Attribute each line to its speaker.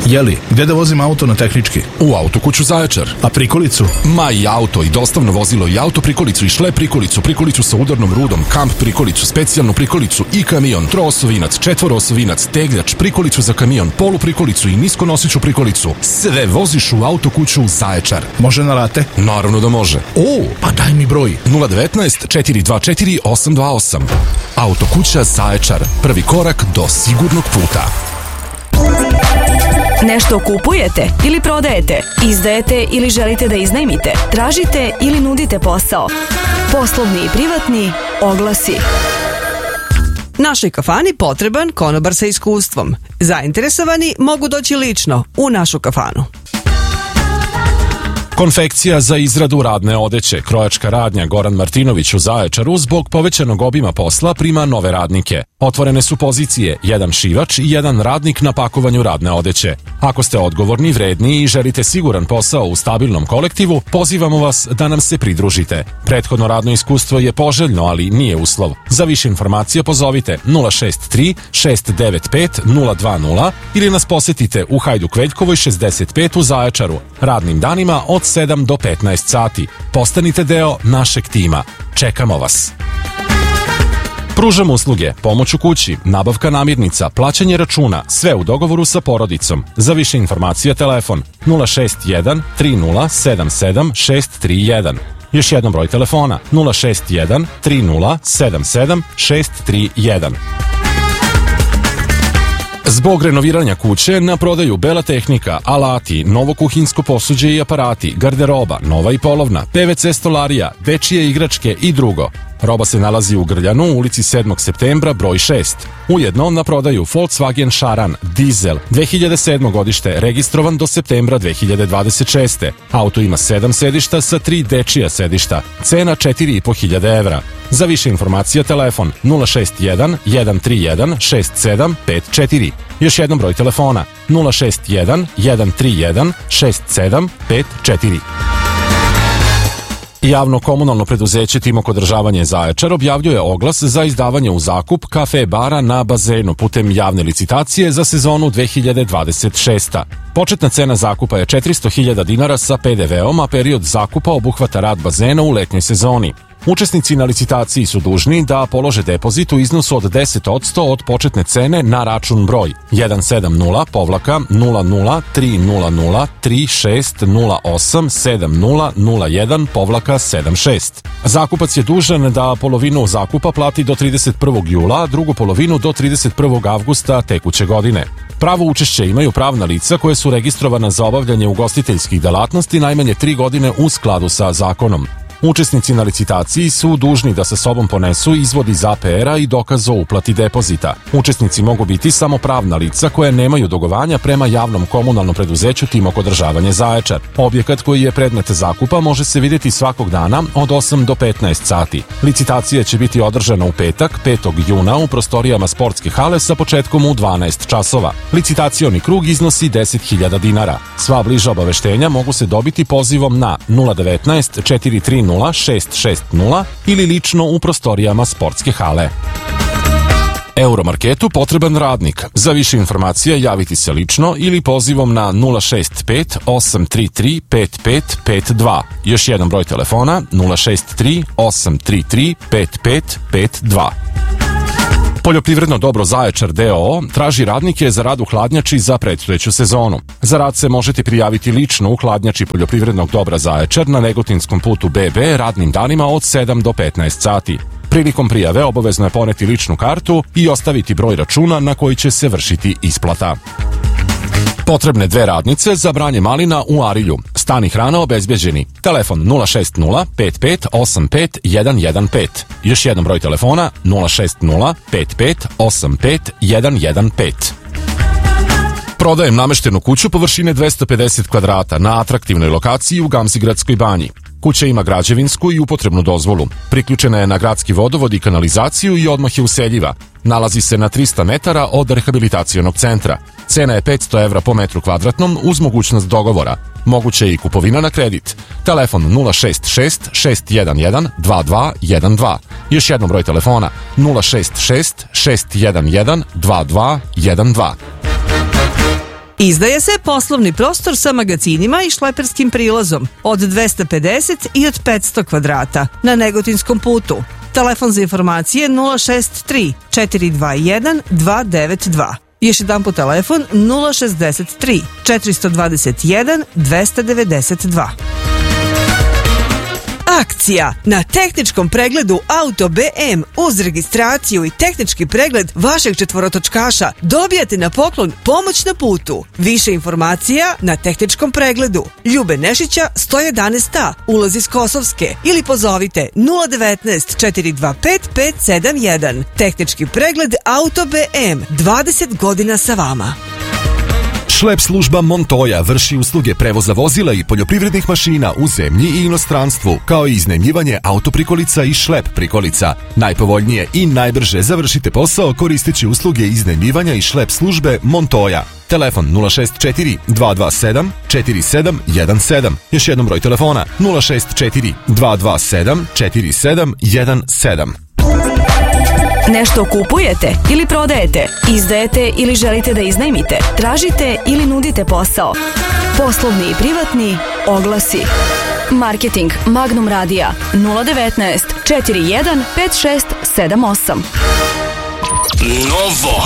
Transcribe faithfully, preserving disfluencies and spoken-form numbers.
Speaker 1: Jeli, gde da vozim auto na tehnički?
Speaker 2: U Autokuću Zaječar.
Speaker 1: A prikolicu?
Speaker 2: Ma i auto, i dostavno vozilo, i auto prikolicu, i šlep prikolicu, prikolicu sa udarnom rudom, kamp prikolicu, specijalnu prikolicu i kamion, troosovinac, četvoroosovinac, tegljač, prikolicu za kamion, polu prikolicu i niskonosiću prikolicu. Sve voziš u Autokuću Zaječar.
Speaker 1: Može na rate?
Speaker 2: Naravno da može.
Speaker 1: O, pa daj mi broj.
Speaker 2: nula devetnaest četiri dva četiri osam dva osam. Autokuća Zaječar. Prvi korak do sigurnog puta.
Speaker 3: Nešto kupujete ili prodajete, izdajete ili želite da iznajmite, tražite ili nudite posao. Poslovni i privatni oglasi.
Speaker 4: Našoj kafani potreban konobar sa iskustvom. Zainteresovani mogu doći lično u našu kafanu.
Speaker 2: Konfekcija za izradu radne odeće. Krojačka radnja Goran Martinović u Zaječaru zbog povećanog obima posla prima nove radnike. Otvorene su pozicije, jedan šivač i jedan radnik na pakovanju radne odeće. Ako ste odgovorni, vredni i želite siguran posao u stabilnom kolektivu, pozivamo vas da nam se pridružite. Prethodno radno iskustvo je poželjno, ali nije uslov. Za više informacija pozovite nula šest tri šest devet pet nula dva nula ili nas posetite u Hajduk Veljkovoj šezdeset pet u Zaječaru. Radnim danima od sedam do petnaest sati. Postanite deo našeg tima. Čekamo vas. Pružamo usluge, pomoć u kući, nabavka namirnica, plaćanje računa, sve u dogovoru sa porodicom. Za više informacija telefon nula šest jedan tri nula sedam sedam šest tri jedan. Još jednom broj telefona nula šest jedan tri nula sedam sedam šest tri jedan. Zbog renoviranja kuće na prodaju bela tehnika, alati, novo kuhinsko posuđe i aparati, garderoba, nova i polovna, P V C stolarija, dečije igračke i drugo. Roba se nalazi u Grljanu, ulici sedmog septembra, broj šest. Ujedno na prodaju Volkswagen Charan, dizel, dve hiljade sedmo godište, registrovan do septembra dve hiljade dvadeset šeste. Auto ima sedam sedišta sa tri dečija sedišta. Cena četiri i po hiljade evra. Za više informacija telefon nula šest jedan jedan tri jedan šest sedam pet četiri. Još jednom broj telefona nula šest jedan jedan tri jedan šest sedam pet četiri. Javno komunalno preduzeće Timok održavanje Zaječar objavljuje oglas za izdavanje u zakup kafe bara na bazenu putem javne licitacije za sezonu dve hiljade dvadeset šeste. Početna cena zakupa je četiristo hiljada dinara sa pe de veom, a period zakupa obuhvata rad bazena u letnjoj sezoni. Učesnici na licitaciji su dužni da polože depozit u iznosu od deset posto od početne cene na račun broj jedan sedam nula nula nula tri nula nula tri šest nula osam sedam nula nula jedan sedam šest. Zakupac je dužan da polovinu zakupa plati do trideset prvog jula, a drugu polovinu do trideset prvog avgusta tekuće godine. Pravo učešće imaju pravna lica koje su registrovana za obavljanje ugostiteljskih delatnosti najmanje tri godine u skladu sa zakonom. Učesnici na licitaciji su dužni da sa sobom ponesu izvod iz a pe era i dokaz o uplati depozita. Učesnici mogu biti samo pravna lica koje nemaju dugovanja prema javnom komunalnom preduzeću Timok održavanje Zaječar. Objekat koji je predmet zakupa može se vidjeti svakog dana od osam do petnaest sati. Licitacija će biti održana u petak, petog juna u prostorijama sportske hale sa početkom u dvanaest časova. Licitacioni krug iznosi deset hiljada dinara. Sva bliža obaveštenja mogu se dobiti pozivom na nula devetnaest četiri tri nula šest šest nula ili lično u prostorijama sportske hale. Euromarketu potreban radnik. Za više informacija javiti se lično ili pozivom na nula šest pet osam tri tri pet pet pet dva. Još jedan broj telefona nula šest tri osam tri tri pet pet pet dva. Poljoprivredno dobro Zaječar d o o traži radnike za rad u hladnjači za predstojeću sezonu. Za rad se možete prijaviti lično u hladnjači Poljoprivrednog dobra Zaječar na Negotinskom putu be be radnim danima od sedam do petnaest sati. Prilikom prijave obavezno je poneti ličnu kartu i ostaviti broj računa na koji će se vršiti isplata. Potrebne dve radnice za branje malina u Arilju. Stan i hrana obezbeđeni. Telefon nula šest nula pet pet osam pet jedan jedan pet. Još jedan broj telefona nula šest nula pet pet osam pet jedan jedan pet. Prodajem nameštenu kuću površine dvesta pedeset kvadrata na atraktivnoj lokaciji u Gamzigradskoj banji. Kuća ima građevinsku i upotrebnu dozvolu. Priključena je na gradski vodovod i kanalizaciju i odmah je useljiva. Nalazi se na trista metara od rehabilitacionog centra. Cena je petsto evra po metru kvadratnom uz mogućnost dogovora. Moguće je i kupovina na kredit. Telefon nula šest šest šest jedan jedan dva dva jedan dva. Još jednom broj telefona nula šest šest šest jedan jedan dva dva jedan dva.
Speaker 4: Izdaje se poslovni prostor sa magacinima i šleperskim prilazom od dvesta pedeset i od petsto kvadrata na Negotinskom putu. Telefon za informacije nula šest tri četiri dva jedan dva devet dva. Još jedan po telefon nula šest tri četiri dva jedan dva devet dva. Akcija na tehničkom pregledu Auto B M uz registraciju i tehnički pregled vašeg četvorotočkaša dobijate na poklon pomoć na putu. Više informacija na tehničkom pregledu Ljube Nešića sto jedanaest A, ulaz iz Kosovske, ili pozovite nula devetnaest četiri dva pet pet sedam jedan. Tehnički pregled Auto B M, dvadeset godina sa vama.
Speaker 5: Šlep služba Montoya vrši usluge prevoza vozila i poljoprivrednih mašina u zemlji i inostranstvu, kao i iznajmljivanje autoprikolica i šlep prikolica. Najpovoljnije i najbrže završite posao koristeći usluge iznajmljivanja i šlep službe Montoya. Telefon nula šest četiri dva dva sedam četiri sedam jedan sedam. Još jednom broj telefona nula šest četiri dva dva sedam četiri sedam jedan sedam.
Speaker 3: Nešto kupujete ili prodajete, izdajete ili želite da iznajmite, tražite ili nudite posao. Poslovni i privatni oglasi. Marketing Magnum Radija nula devetnaest četiri jedan pet šest sedam osam.
Speaker 6: Novo.